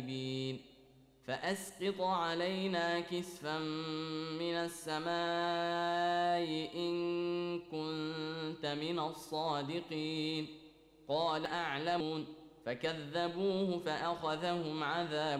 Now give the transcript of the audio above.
كاذبين فأسقط علينا كسفا من السماء إن كنت من الصادقين قال أعلمون فكذبوه فأخذهم عذاب